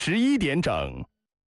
11点整。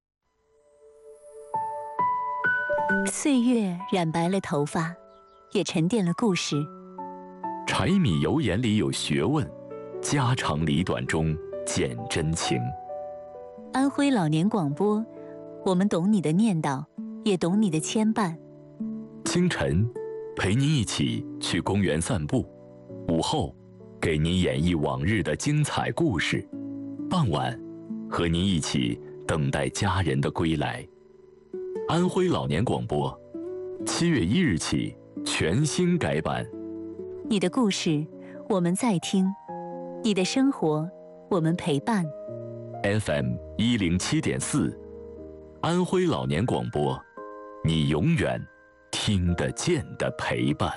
岁月染白了头发，也沉淀了故事。 柴米油盐里有学问，家长里短中见真情。 安徽老年广播，我们懂你的念叨，也懂你的牵绊。 清晨，陪您一起去公园散步；午后，给您演绎往日的精彩故事；傍晚，和您一起等待家人的归来。安徽老年广播，7月1日起全新改版。 你的故事，我们在听；你的生活，我们陪伴。 FM 107.4，安徽老年广播，你永远听得见的陪伴。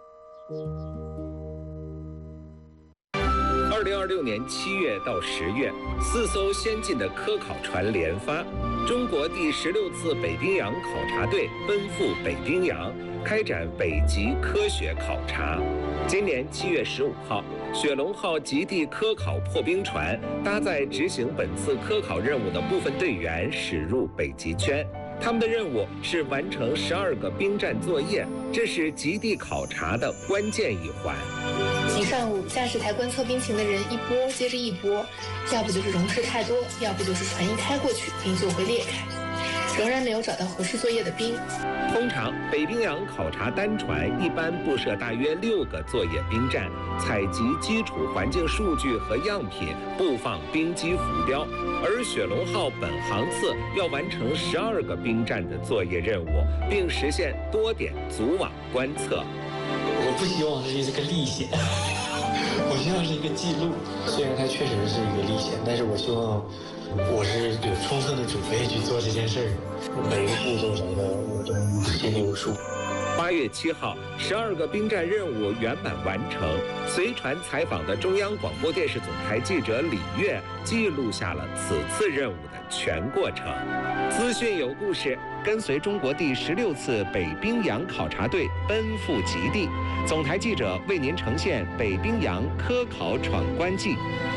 2026年7月到10月，4艘先进的科考船连发，中国第16次北冰洋考察队奔赴北冰洋，开展北极科学考察。今年7月15号，雪龙号极地科考破冰船搭载执行本次科考任务的部分队员驶入北极圈。他们的任务是完成12个冰战作业，这是极地考察的关键一环。 一上午，驾驶台观测冰情的人一波接着一波，要不就是溶质太多，要不就是船一开过去，冰就会裂开。仍然没有找到合适作业的冰。 通常，北冰洋考察单船一般布设大约6个作业冰站，采集基础环境数据和样品，布放冰基浮标。而雪龙号本航次要完成12个冰站的作业任务，并实现多点组网观测。 我不希望是一个历险，我希望是一个记录。虽然它确实是一个历险，但是我希望我是有充分的准备去做这件事儿，每一个步骤啥的我都心里有数。 8月7号，12个冰站任务圆满完成。随船采访的中央广播电视总台记者李悦记录下了此次任务的全过程。资讯有故事，跟随中国第16次北冰洋考察队奔赴极地。总台记者为您呈现北冰洋科考闯关记。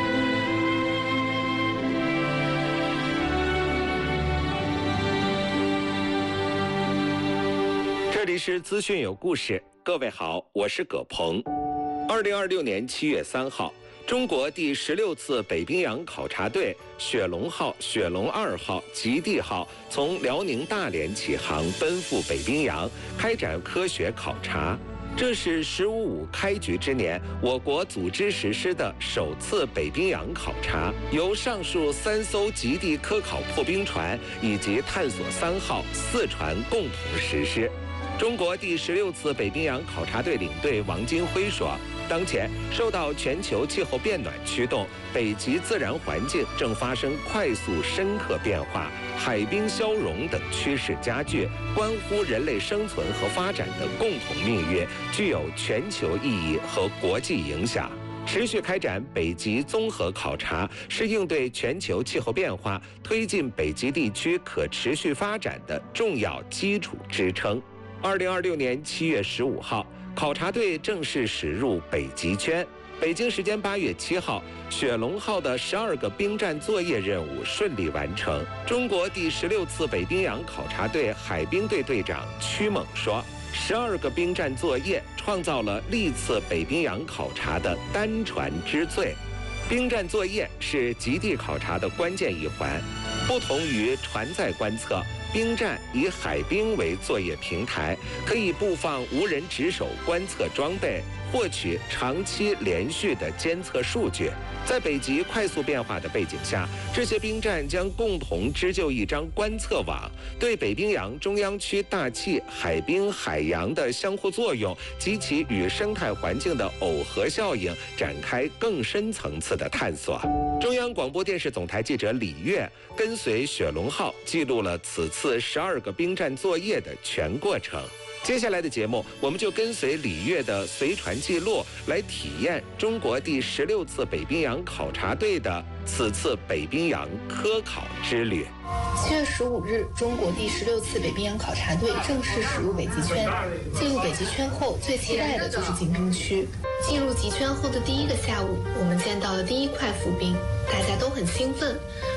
这里是资讯有故事，各位好，我是葛鹏。2026年7月3号，中国第16次北冰洋考察队雪龙号、雪龙2号、极地号从辽宁大连起航，奔赴北冰洋，开展科学考察。这是“15+5”开局之年，我国组织实施的首次北冰洋考察，由上述3艘极地科考破冰船以及探索3号4船共同实施。中国第16次北冰洋考察队领队王金辉说，当前受到全球气候变暖驱动，北极自然环境正发生快速深刻变化，海冰消融等趋势加剧，关乎人类生存和发展的共同命运，具有全球意义和国际影响。持续开展北极综合考察，是应对全球气候变化、推进北极地区可持续发展的重要基础支撑。2026年7月15号，考察队正式驶入北极圈。北京时间8月7号，雪龙号的12个冰站作业任务顺利完成。中国第16次北冰洋考察队海冰队队长曲猛说，12个冰站作业创造了历次北冰洋考察的单船之最。冰站作业是极地考察的关键一环，不同于船载观测，冰站以海冰为作业平台，可以布放无人值守观测装备，获取长期连续的监测数据。在北极快速变化的背景下，这些冰站将共同织就一张观测网，对北冰洋中央区大气、海冰、海洋的相互作用及其与生态环境的耦合效应展开更深层次的探索。中央广播电视总台记者李悦跟随雪龙号记录了此次12个冰站作业的全过程。接下来的节目，我们就跟随李悦的随船记录，来体验中国第16次北冰洋考察队的此次北冰洋科考之旅。 7月15日，中国第16次北冰洋考察队正式驶入北极圈。进入北极圈后，最期待的就是进冰区。进入极圈后的第一个下午，我们见到了第一块浮冰，大家都很兴奋。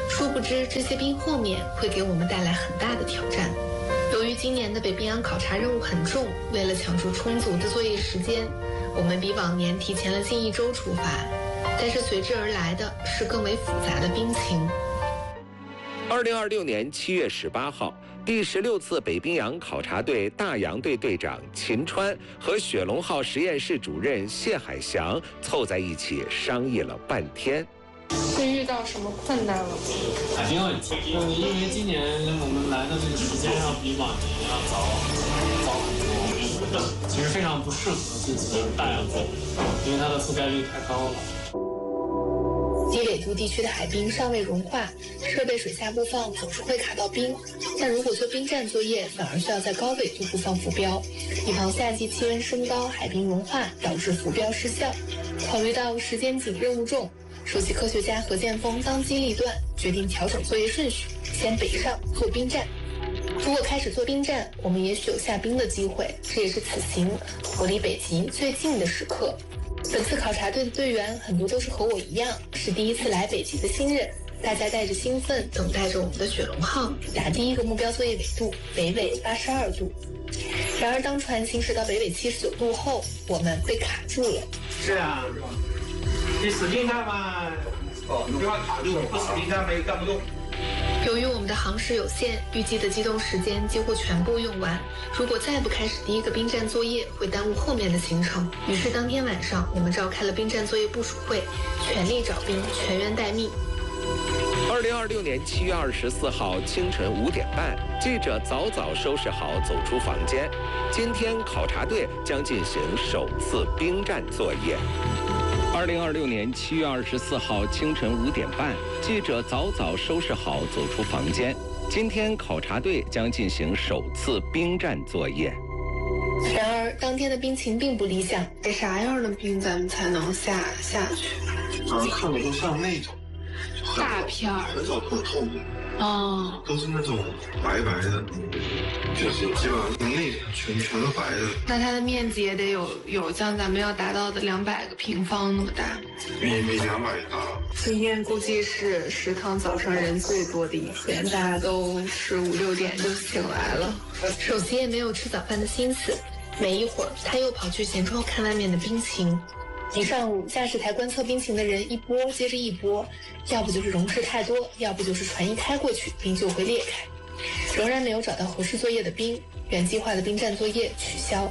殊不知这些兵后面会给我们带来很大的挑战。由于今年的北冰洋考察任务很重，为了抢出充足的作业时间，我们比往年提前了近1周出发，但是随之而来的是更为复杂的兵情。 2026年7月18号，第16次北冰洋考察队大洋队队长秦川和雪龙号实验室主任谢海翔凑在一起商议了半天。 会遇到什么困难了？ 海冰问题，因为今年我们来的这个时间要比往年要早很多，其实非常不适合进行大洋作业，因为它的覆盖率太高了。 低纬度地区的海冰尚未融化，设备水下布放总是会卡到冰。但如果做冰站作业，反而需要在高纬度布放浮标，以防夏季气温升高，海冰融化导致浮标失效。考虑到时间紧、任务重，首席科学家何建峰当机立断，决定调整作业顺序，先北上做冰站。如果开始做冰站，我们也许有下冰的机会，这也是此行我离北极最近的时刻。本次考察队的队员很多都是和我一样，是第一次来北极的新人，大家带着兴奋，等待着我们的雪龙号打第一个目标作业纬度北纬82度。然而，当船行驶到北纬79度后，我们被卡住了。 是啊，你使劲干嘛？你不要卡住，不使劲干嘛也干不动。 由于我们的航时有限，预计的机动时间几乎全部用完。如果再不开始第一个冰站作业，会耽误后面的行程。于是当天晚上，我们召开了冰站作业部署会，全力找冰，全员待命。 2026年7月24号清晨5点半，记者早早收拾好，走出房间。今天考察队将进行首次冰站作业。2026年7月24号清晨5点半，记者早早收拾好，走出房间。今天考察队将进行首次冰站作业。 然而，当天的冰情并不理想，得啥样的冰咱们才能下去？ 看着都像那种大片儿， 很少透透的，都是那种白白的，就是基本上那全都白的。 那它的面积也得有像咱们要达到的200个平方那么大， 比200大。 今天估计是食堂早上人最多的一天，大家都是5、6点就醒来了。首席也没有吃早饭的心思，没一会儿他又跑去舷窗看外面的冰情。一上午，驾驶台观测冰情的人一波接着一波，要不就是溶质太多，要不就是船一开过去，冰就会裂开。仍然没有找到合适作业的冰，原计划的冰站作业取消。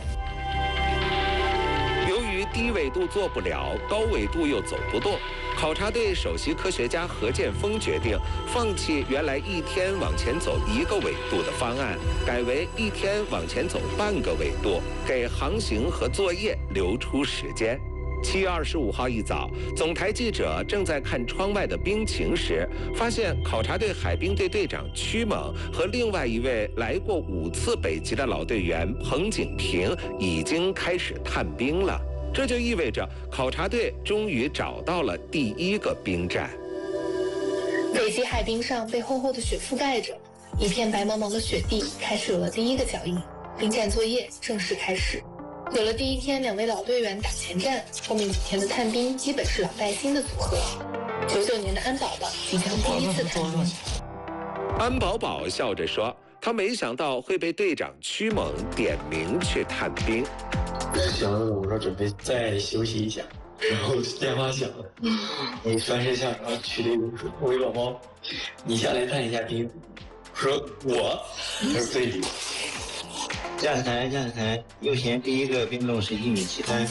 由于低纬度做不了，高纬度又走不动，考察队首席科学家何建峰决定放弃原来一天往前走1个纬度的方案，改为一天往前走半个纬度，给航行和作业留出时间。7月25号一早，总台记者正在看窗外的冰情时，发现考察队海冰队队长曲猛和另外一位来过5次北极的老队员彭景平已经开始探冰了。这就意味着考察队终于找到了第一个冰站。 北极海冰上被厚厚的雪覆盖着，一片白茫茫的雪地开始有了第一个脚印，冰站作业正式开始。有了第一天2位老队员打前站，后面几天的探冰基本是老带新的组合。99年的安宝宝即将第一次探冰。 安宝宝笑着说，他没想到会被队长曲猛点名去探冰。 行了，我说准备再休息一下，然后电话响了，你翻身下，然后曲队友说：“喂，宝宝，你下来探一下冰。”我说：“我？”他说：“对。” 驾驶台，右舷第一个冰洞是1.73米。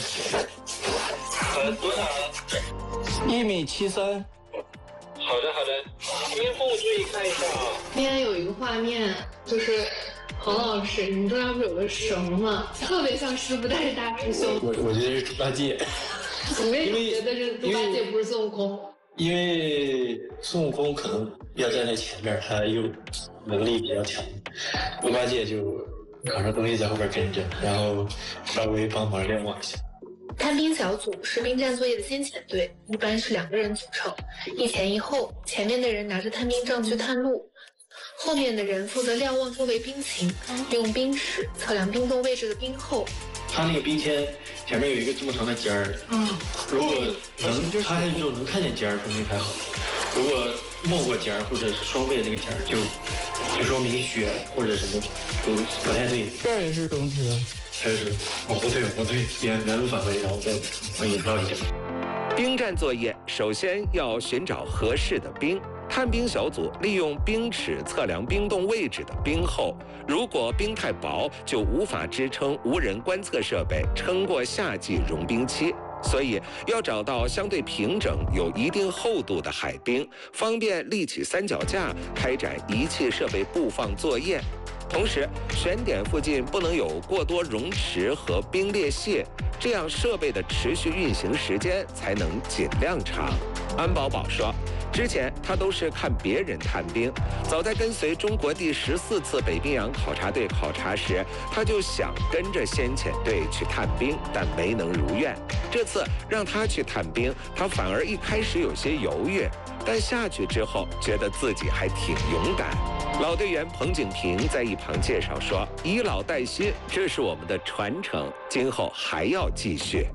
多少 ？1.73米。 好的，您帮我注意看一下啊。 今天有一个画面，就是彭老师，你中间不是有个绳吗？特别像师傅带着大师兄。 我觉得是猪八戒。 你为什么觉得是猪八戒不是孙悟空？ 因为孙悟空可能要站在前面，他又能力比较强，猪八戒就搞上东西在后边跟着，然后稍微帮忙练望一下。 探冰小组是冰站作业的先遣队，一般是2个人组成，一前一后，前面的人拿着探冰杖去探路，后面的人负责瞭望周围冰情，用冰尺测量冰洞位置的冰厚。 他那个冰签前面有一个这么长的尖儿，如果能，他就能看见尖儿，说明还好。如果没过尖或者是双倍这个尖就说明血或者什么都不太对。 这儿也是中指， 开始往后退，原路返回，然后再往引到一点。 兵站作业首先要寻找合适的冰。探冰小组利用冰尺测量冰洞位置的冰厚，如果冰太薄，就无法支撑无人观测设备撑过夏季融冰期。所以要找到相对平整、有一定厚度的海冰，方便立起三脚架开展仪器设备布放作业。同时，选点附近不能有过多溶池和冰裂隙，这样设备的持续运行时间才能尽量长。安宝宝说，之前他都是看别人探冰，早在跟随中国第14次北冰洋考察队考察时，他就想跟着先遣队去探冰，但没能如愿。这次让他去探冰，他反而一开始有些犹豫，但下去之后觉得自己还挺勇敢。老队员彭景平在一旁介绍说，以老带新，这是我们的传承，今后还要继续。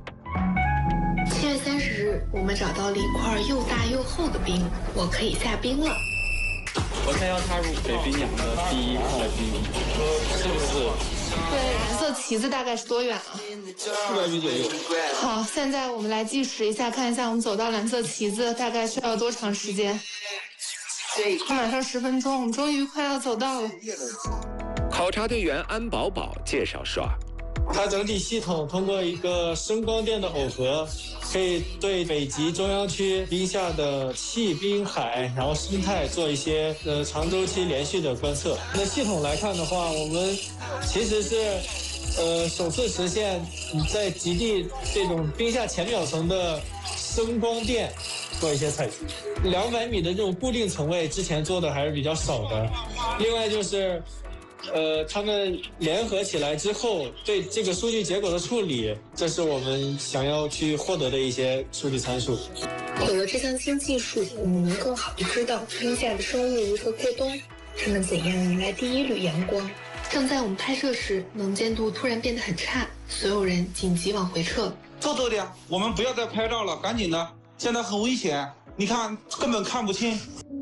7月30日，我们找到了一块又大又厚的冰，我可以下冰了。 我才要踏入北冰洋的第一块冰，是不是？ 对，蓝色旗子大概是多远啊 ？400米左右。 好，现在我们来计时一下，看一下我们走到蓝色旗子大概需要多长时间。马上10分钟，我们终于快要走到了。 考察队员安宝宝介绍说， 它整体系统通过一个声光电的耦合，可以对北极中央区冰下的气、冰、海，然后生态做一些长周期连续的观测。那系统来看的话，我们其实是首次实现在极地这种冰下浅表层的声光电做一些采集。200米的这种固定层位之前做的还是比较少的。另外就是他们联合起来之后对这个数据结果的处理，这是我们想要去获得的一些数据参数。 有了这项新技术，我们能更好地知道冰下的生物如何过冬，它们怎样迎来第一缕阳光。正在我们拍摄时，能见度突然变得很差，所有人紧急往回撤。 走的，我们不要再拍照了，赶紧的，现在很危险，你看根本看不清。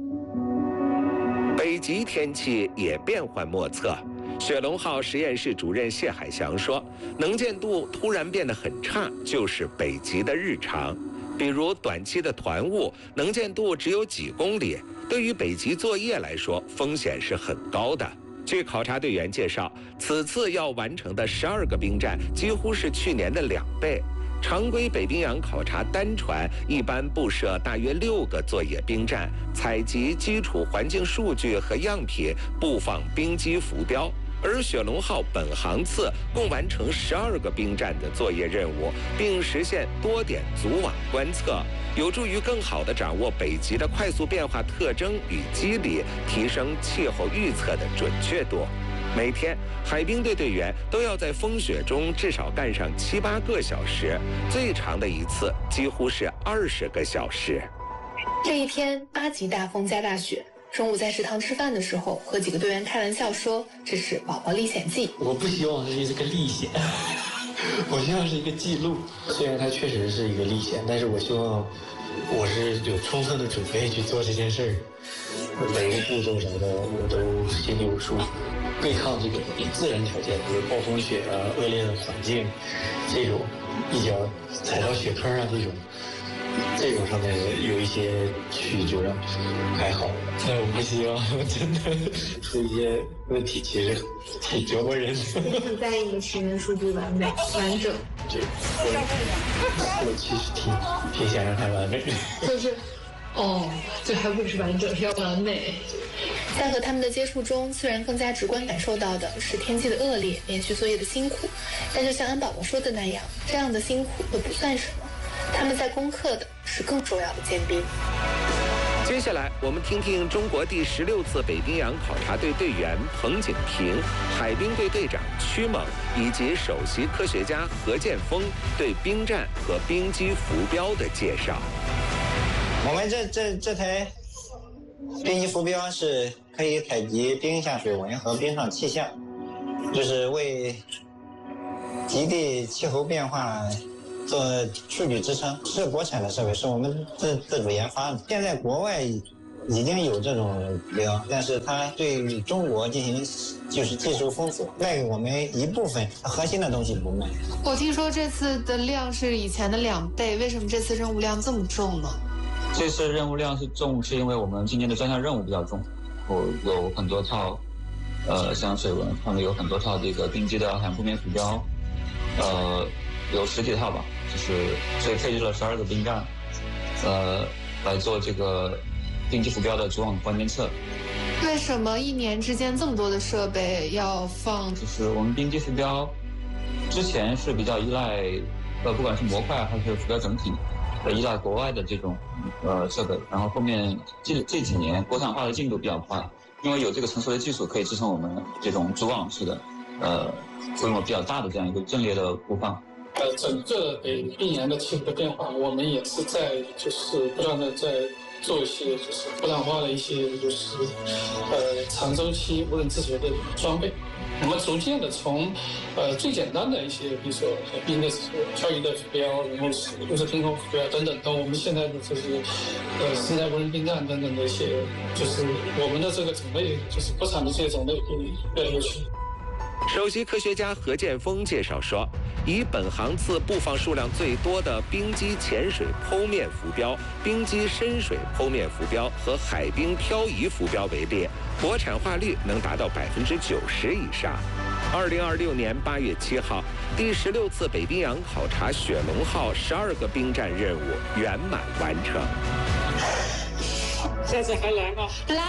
北极天气也变幻莫测。雪龙号实验室主任谢海翔说，能见度突然变得很差，就是北极的日常。比如短期的团雾，能见度只有几公里，对于北极作业来说，风险是很高的。据考察队员介绍，此次要完成的12个冰站，几乎是去年的2倍。常规北冰洋考察单船一般布设大约6个作业冰站，采集基础环境数据和样品，布放冰基浮标。而雪龙号本航次共完成12个冰站的作业任务，并实现多点组网观测，有助于更好地掌握北极的快速变化特征与机理，提升气候预测的准确度。每天，海冰队队员都要在风雪中至少干上7、8个小时，最长的一次几乎是20个小时。 这一天，8级大风加大雪。中午在食堂吃饭的时候，和几个队员开玩笑说，这是宝宝历险记。 我不希望这是个历险，我希望是一个记录。虽然它确实是一个历险，但是我希望我是有充分的准备去做这件事儿，每一个步骤啥的我都心里有数。对抗这个自然条件，比如暴风雪啊、恶劣的环境，这种一脚踩到雪坑啊这种上面有一些曲折，还好。但我不希望真的出一些问题，其实挺折磨人的。 很在意实验数据完整。 对，我其实挺想让它完美。 就是这还不是完整，是要完美。在和他们的接触中，虽然更加直观感受到的是天气的恶劣、连续作业的辛苦，但就像安宝宝说的那样，这样的辛苦都不算什么。他们在攻克的是更重要的坚冰。 接下来，我们听听中国第16次北冰洋考察队队员彭景平、海冰队队长曲猛以及首席科学家何建峰对冰站和冰基浮标的介绍。 我们这台冰基浮标是可以采集冰下水文和冰上气象，就是为极地气候变化做数据支撑，是国产的设备，是我们自主研发的。现在国外已经有这种量，但是它对中国进行就是技术封锁，卖给我们一部分，核心的东西不卖。 我听说这次的量是以前的2倍，为什么这次任务量这么重呢？ 这次任务量是重，是因为我们今年的专项任务比较重，有很多套，像水文方面有很多套这个冰机的海洋铺面浮标，有10几套吧，所以配置了12个冰站，来做这个冰机浮标的主网观监测。 为什么1年之间这么多的设备要放？ 就是我们冰机浮标之前是比较依赖，不管是模块还是浮标整体，依赖国外的这种设备，然后后面这几年国产化的进度比较快，因为有这个成熟的技术可以支撑我们这种主网式的规模比较大的这样一个阵列的播放。 整个北冰洋的气候的变化，我们也是在不断的在做一些国产化的一些长周期无人自主的装备。我们逐渐的从最简单的一些，比如说海冰的漂移的浮标，然后陆地冰空浮标等等，到我们现在的生态无人冰站等等的一些，我们的这个种类，国产的这些种类越来越全。 首席科学家何建峰介绍说，以本航次布放数量最多的冰机潜水剖面浮标、冰机深水剖面浮标和海冰漂移浮标为例，国产化率能达到90%以上。2026年8月7号，第16次北冰洋考察雪龙号12个冰站任务圆满完成。 下次还来吗？ 来。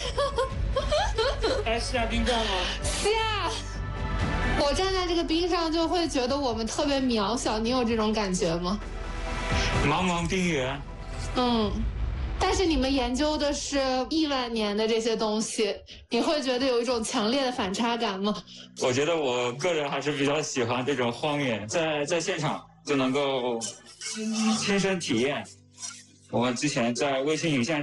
还下冰站吗？ 下。我站在这个冰上就会觉得我们特别渺小，你有这种感觉吗？ 茫茫冰原。 但是你们研究的是亿万年的这些东西，你会觉得有一种强烈的反差感吗？ 我觉得我个人还是比较喜欢这种荒野，在现场就能够亲身体验。我们之前在卫星影像